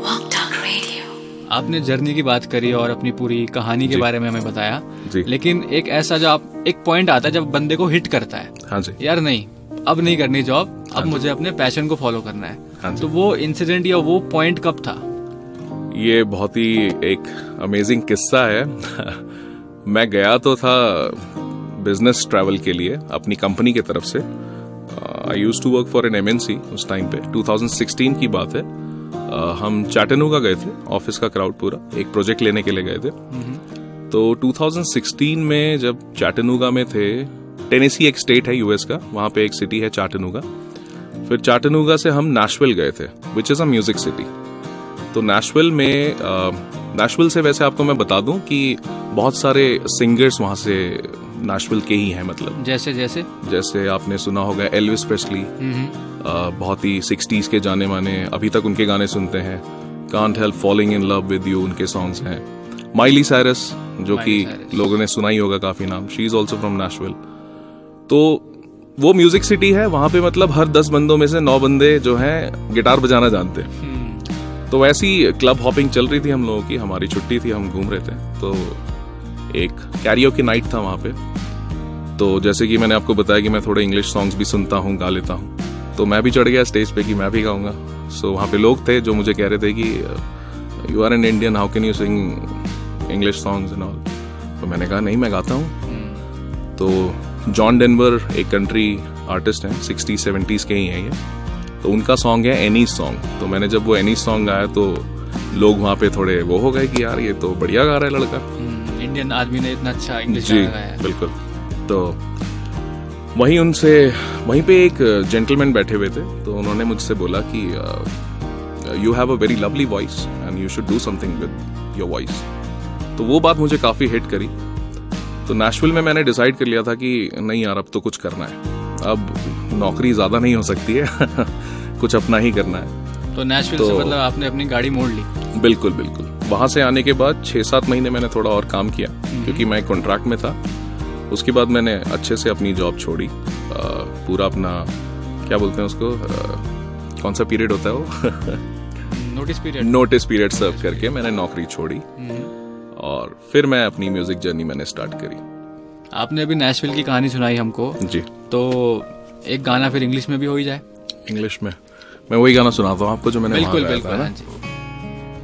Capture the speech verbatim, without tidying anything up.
आपने जर्नी की बात करी और अपनी पूरी कहानी के बारे में हमें बताया, लेकिन एक ऐसा जो आप एक पॉइंट आता है जब बंदे को हिट करता है, हाँ जी, यार नहीं अब नहीं करनी जॉब, अब हाँ मुझे अपने पैशन को फॉलो करना है, हाँ तो वो इंसिडेंट या वो पॉइंट कब था? ये बहुत ही एक अमेजिंग किस्सा है। मैं गया तो था बिजनेस ट्रैवल के लिए अपनी कंपनी की तरफ से। I used to work for an MNC उस टाइम पे, टू थाउजेंड सिक्सटीन की बात है। uh, हम चैटनूगा गए थे, ऑफिस का क्राउड पूरा एक प्रोजेक्ट लेने के लिए गए थे। तो टू थाउजेंड सिक्सटीन में जब चैटनूगा में थे, टेनेसी एक स्टेट है यूएस का, वहां पे एक सिटी है चैटनूगा। फिर चैटनूगा से हम नैशविल गए थे, which is a music city. तो नैशविल में नैशविल से वैसे आपको मैं बता दूं कि बहुत सारे सिंगर्स वहां से नैशविल के ही हैं, मतलब जैसे जैसे जैसे आपने सुना होगा एल्विस प्रेस्ली, बहुत ही सिक्सटीज के जाने माने, अभी तक उनके गाने सुनते हैं। Can't help falling in love with you उनके सॉन्ग्स हैं। माइली साइरस जो कि लोगों ने सुना ही होगा काफी नाम, she is also from Nashville. तो वो म्यूजिक सिटी है, वहां पे मतलब हर दस बंदों में से नौ बंदे जो हैं गिटार बजाना जानते हैं। तो ऐसी क्लब हॉपिंग चल रही थी हम लोगों की, हमारी छुट्टी थी, हम घूम रहे थे। तो एक कैरियोके नाइट था वहां पे। तो जैसे कि मैंने आपको बताया कि मैं थोड़े इंग्लिश सॉन्ग्स भी सुनता हूँ, गा लेता हूँ, तो मैं भी चढ़ गया स्टेज पे कि मैं भी गाऊंगा। सो वहां पे लोग थे जो मुझे कह रहे थे कि you are an Indian, how can you sing English songs and all. तो मैंने कहा नहीं, मैं गाता हूँ। तो जॉन डेनवर एक कंट्री आर्टिस्ट हैं, सिक्सटी सेवेंटीज के ही हैं ये, तो उनका सॉन्ग है एनी सॉन्ग। तो मैंने जब वो एनी सॉन्ग गाया तो लोग वहां पे थोड़े वो हो गए कि यार ये तो बढ़िया गा रहा है लड़का, इंडियन आदमी ने इतना अच्छा इंग्लिश गाया है। बिल्कुल। तो वहीं उनसे वहीं पे एक जेंटलमैन बैठे हुए थे, तो उन्होंने मुझसे बोला कि you have a very lovely voice and you should do something with your voice. तो वो बात मुझे काफी हिट करी। तो नैशविल में मैंने डिसाइड कर लिया था कि नहीं यार अब तो कुछ करना है, अब नौकरी ज्यादा नहीं हो सकती है, कुछ अपना ही करना है। तो नैशविल तो, से मतलब आपने अपनी गाड़ी मोड़ ली? बिल्कुल बिल्कुल। वहां से आने के बाद छह सात महीने मैंने थोड़ा और काम किया क्योंकि मैं कॉन्ट्रैक्ट में था। उसके बाद मैंने अच्छे से अपनी जॉब छोड़ी, आ, पूरा अपना क्या बोलते हैं उसको, आ, कौन सा पीरियड होता है वो notice period notice period serve करके मैंने नौकरी छोड़ी और फिर मैं अपनी म्यूजिक जर्नी मैंने स्टार्ट करी। आपने अभी नैशविल की कहानी सुनाई हमको जी, तो एक गाना फिर इंग्लिश में भी हो ही जाए। इंग्लिश में मैं वही गाना सुनाता हूँ आपको जो मैंने बिल्कुल बिल्कुल, हाँ जी।